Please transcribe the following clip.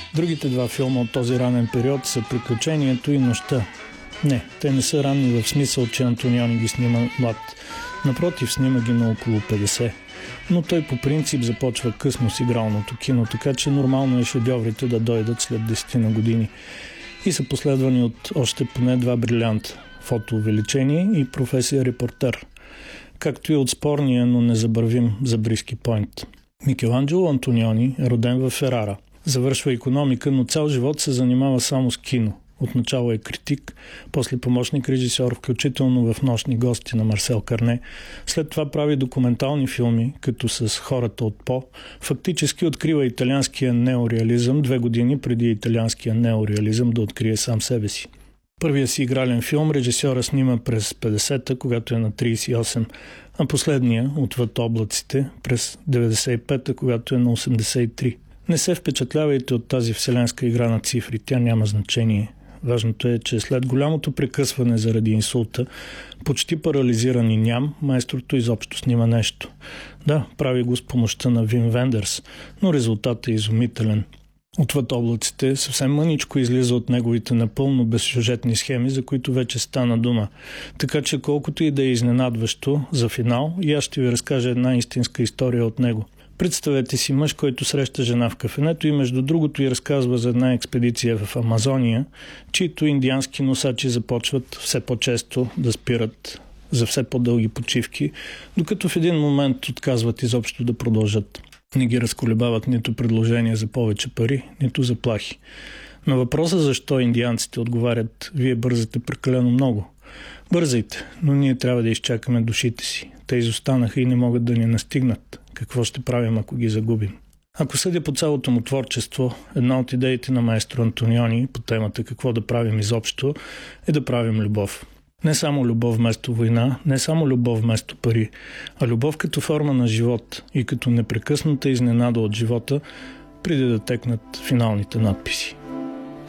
Другите два филма от този ранен период са Приключението и Нощта. Не, те не са ранни в смисъл, че Антониони ги снима млад. Напротив, снима ги на около 50. Но той по принцип започва късно с игралното кино, така че нормално е шедьоврите да дойдат след 10 на години. И са последвани от още поне два брилянта – Фотоувеличение и Професия репортер. Както и от спорния, но незабравим Забриски Пойнт. Микеланджело Антониони е роден в Ферара. Завършва икономика, но цял живот се занимава само с кино. Отначало е критик, после помощник режисьор, включително в Нощни гости на Марсел Карне. След това прави документални филми, като с Хората от По. Фактически открива италианския неореализъм 2 години преди италианския неореализъм да открие сам себе си. Първия си игрален филм режисьора снима през 50-та, когато е на 38, а последния, Отвъд облаците, през 95-та, когато е на 83. Не се впечатлявайте от тази вселенска игра на цифри, тя няма значение. Важното е, че след голямото прекъсване заради инсулта, почти парализиран и ням, майсторото изобщо снима нещо. Да, прави го с помощта на Вим Вендерс, но резултатът е изумителен. Отвъд облаците съвсем мъничко излиза от неговите напълно безсюжетни схеми, за които вече стана дума. Така че колкото и да е изненадващо, за финал, и аз ще ви разкажа една истинска история от него. Представете си мъж, който среща жена в кафенето и между другото й разказва за една експедиция в Амазония, чието индиански носачи започват все по-често да спират за все по-дълги почивки, докато в един момент отказват изобщо да продължат. Не ги разколебават нито предложения за повече пари, нито заплахи. На въпроса защо индианците отговарят: вие бързате прекалено много. Бързайте, но ние трябва да изчакаме душите си. Те изостанаха и не могат да ни настигнат. Какво ще правим, ако ги загубим? Ако съдя по цялото му творчество, една от идеите на маестро Антониони по темата какво да правим изобщо е да правим любов. Не само любов вместо война, не само любов вместо пари, а любов като форма на живот и като непрекъсната изненада от живота, преди да текнат финалните надписи.